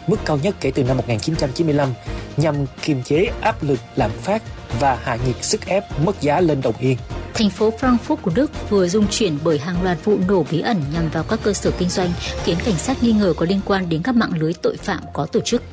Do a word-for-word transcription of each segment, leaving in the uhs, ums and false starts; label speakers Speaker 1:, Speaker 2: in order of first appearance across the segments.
Speaker 1: mức cao nhất kể từ năm một nghìn chín trăm chín mươi lăm, nhằm kiềm chế áp lực lạm phát và hạ nhiệt sức ép mất giá lên đồng yên.
Speaker 2: Thành phố Frankfurt của Đức vừa rung chuyển bởi hàng loạt vụ nổ bí ẩn nhằm vào các cơ sở kinh doanh, khiến cảnh sát nghi ngờ có liên quan đến các mạng lưới tội phạm có tổ chức.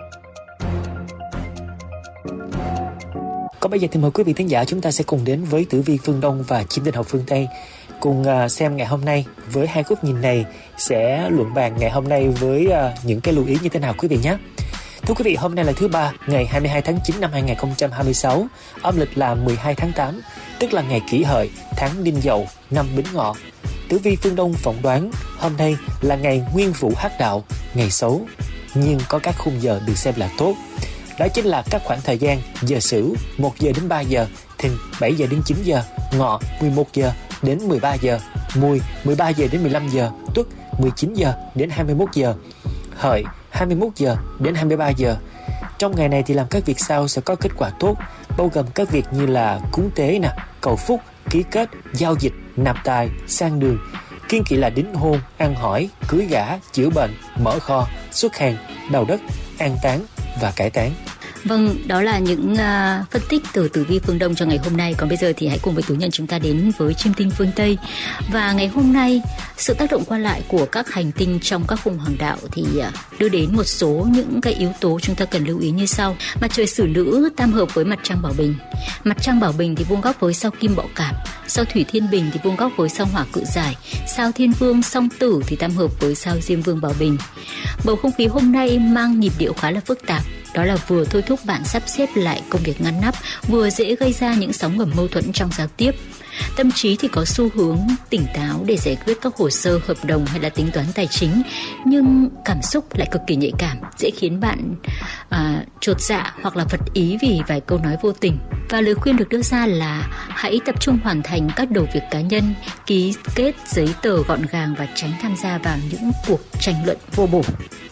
Speaker 1: Còn bây giờ thì mời quý vị thính giả chúng ta sẽ cùng đến với tử vi phương Đông và chim tinh học phương Tây, cùng xem ngày hôm nay với hai góc nhìn này sẽ luận bàn ngày hôm nay với những cái lưu ý như thế nào quý vị nhé. Thưa quý vị, hôm nay là thứ ba, ngày hai mươi hai tháng chín năm hai nghìn không trăm hai mươi sáu, âm lịch là mười hai tháng tám, tức là ngày Kỷ Hợi, tháng Đinh Dậu, năm Bính Ngọ. Tử vi phương Đông phỏng đoán hôm nay là ngày Nguyên Vũ Hắc Đạo, ngày xấu, nhưng có các khung giờ được xem là tốt. Đó chính là các khoảng thời gian giờ Sửu một giờ đến ba giờ, Thìn bảy giờ đến chín giờ, Ngọ mười một giờ đến mười ba giờ, Mùi mười ba giờ đến mười lăm giờ, Tuất mười chín giờ đến hai mươi mốt giờ, Hợi hai mươi mốt giờ đến hai mươi ba giờ. Trong ngày này thì làm các việc sau sẽ có kết quả tốt, bao gồm các việc như là cúng tế nè, cầu phúc, ký kết, giao dịch, nạp tài, sang đường. Kiêng kỵ là đính hôn, ăn hỏi, cưới gả, chữa bệnh, mở kho, xuất hàng, đào đất, an táng và cải táng.
Speaker 2: Vâng, đó là những uh, phân tích từ tử vi phương Đông cho ngày hôm nay. Còn bây giờ thì hãy cùng với Tú Nhân chúng ta đến với chim tinh phương Tây. Và ngày hôm nay, sự tác động qua lại của các hành tinh trong các khung hoàng đạo thì uh, đưa đến một số những cái yếu tố chúng ta cần lưu ý như sau. Mặt trời Xử Nữ tam hợp với mặt trăng Bảo Bình. Mặt trăng Bảo Bình thì vuông góc với sao Kim Bọ Cạp. Sao Thủy Thiên Bình thì vuông góc với sao Hỏa Cự Giải. Sao Thiên Vương Song Tử thì tam hợp với sao Diêm Vương Bảo Bình. Bầu không khí hôm nay mang nhịp điệu khá là phức tạp. Đó là vừa thôi thúc bạn sắp xếp lại công việc ngăn nắp, vừa dễ gây ra những sóng ngầm mâu thuẫn trong giao tiếp. Tâm trí thì có xu hướng tỉnh táo để giải quyết các hồ sơ, hợp đồng hay là tính toán tài chính, nhưng cảm xúc lại cực kỳ nhạy cảm, dễ khiến bạn à, chột dạ hoặc là vật ý vì vài câu nói vô tình. Và lời khuyên được đưa ra là hãy tập trung hoàn thành các đầu việc cá nhân, ký kết giấy tờ gọn gàng và tránh tham gia vào những cuộc tranh luận vô bổ.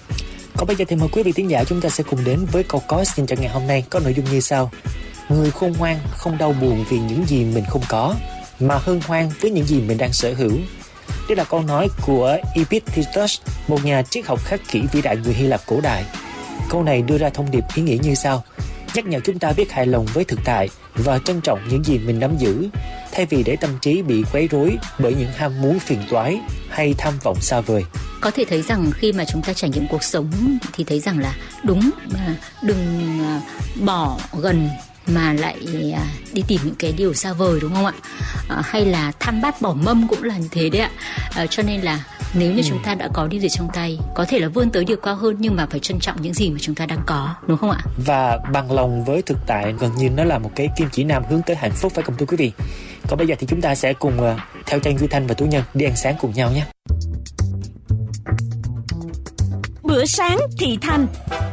Speaker 1: Còn bây giờ thì mời quý vị thính giả chúng ta sẽ cùng đến với câu có xin cho ngày hôm nay có nội dung như sau. Người khôn ngoan không đau buồn vì những gì mình không có, mà hân hoan với những gì mình đang sở hữu. Đây là câu nói của Epictetus, một nhà triết học khắc kỷ vĩ đại người Hy Lạp cổ đại. Câu này đưa ra thông điệp ý nghĩa như sau: nhắc nhở chúng ta biết hài lòng với thực tại và trân trọng những gì mình nắm giữ, thay vì để tâm trí bị quấy rối bởi những ham muốn phiền toái hay tham vọng xa vời.
Speaker 2: Có thể thấy rằng khi mà chúng ta trải nghiệm cuộc sống thì thấy rằng là đúng, đừng bỏ gần mà lại đi tìm những cái điều xa vời, đúng không ạ? À, hay là tham bát bỏ mâm cũng là như thế đấy ạ. À, cho nên là nếu như ừ. chúng ta đã có điều gì trong tay, có thể là vươn tới điều cao hơn, nhưng mà phải trân trọng những gì mà chúng ta đang có, đúng không ạ?
Speaker 1: Và bằng lòng với thực tại gần như nó là một cái kim chỉ nam hướng tới hạnh phúc, phải không thưa quý vị? Còn bây giờ thì chúng ta sẽ cùng uh, theo chân Duy Thanh và Tú Nhân đi ăn sáng cùng nhau nhé.
Speaker 3: Bữa sáng thị thành.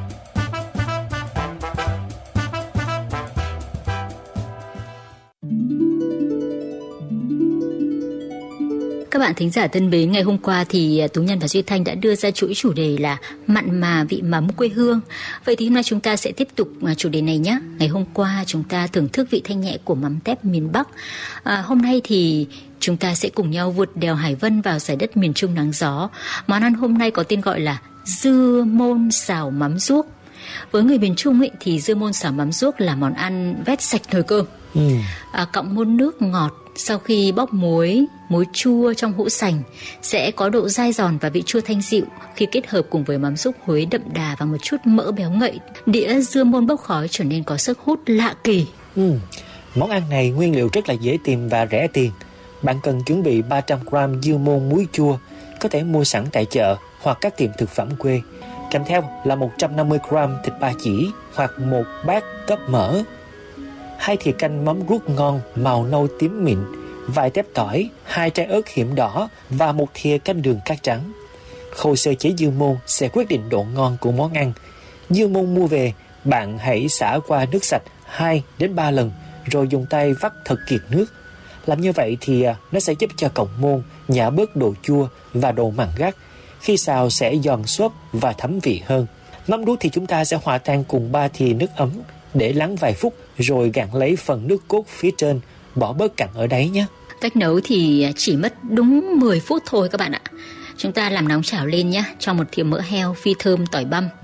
Speaker 2: Các bạn thính giả thân mến, ngày hôm qua thì Tú Nhân và Duy Thanh đã đưa ra chuỗi chủ đề là mặn mà vị mắm quê hương. Vậy thì hôm nay chúng ta sẽ tiếp tục chủ đề này nhé. Ngày hôm qua chúng ta thưởng thức vị thanh nhẹ của mắm tép miền Bắc. À, hôm nay thì chúng ta sẽ cùng nhau vượt đèo Hải Vân vào giải đất miền Trung nắng gió. Món ăn hôm nay có tên gọi là dưa môn xào mắm ruốc. Với người miền Trung ấy, thì dưa môn xào mắm ruốc là món ăn vét sạch nồi cơm. Ừ. À, cộng môn nước ngọt sau khi bóc muối, muối chua trong hũ sành sẽ có độ dai giòn và vị chua thanh dịu khi kết hợp cùng với mắm ruốc Huế đậm đà và một chút mỡ béo ngậy. Đĩa dưa môn bốc khói trở nên có sức hút lạ kỳ.
Speaker 1: Ừ. Món ăn này nguyên liệu rất là dễ tìm và rẻ tiền. Bạn cần chuẩn bị ba trăm gam dưa môn muối chua, có thể mua sẵn tại chợ hoặc các tiệm thực phẩm quê. Kèm theo là một trăm năm mươi gam thịt ba chỉ hoặc một bát tóp mỡ, hai thìa canh mắm ruốc ngon màu nâu tím mịn, vài tép tỏi, hai trái ớt hiểm đỏ và một thìa canh đường cát trắng. Khâu sơ chế dưa môn sẽ quyết định độ ngon của món ăn. Dưa môn mua về, bạn hãy xả qua nước sạch hai đến ba lần rồi dùng tay vắt thật kiệt nước. Làm như vậy thì nó sẽ giúp cho cọng môn nhả bớt độ chua và độ mặn gắt. Khi xào sẽ giòn xốp và thấm vị hơn. Mắm ruốc thì chúng ta sẽ hòa tan cùng ba thìa nước ấm để lắng vài phút rồi gạn lấy phần nước cốt phía trên, bỏ bớt cặn ở đáy nhé.
Speaker 2: Cách nấu thì chỉ mất đúng mười phút thôi các bạn ạ. Chúng ta làm nóng chảo lên nhé, cho một thìa mỡ heo phi thơm tỏi băm,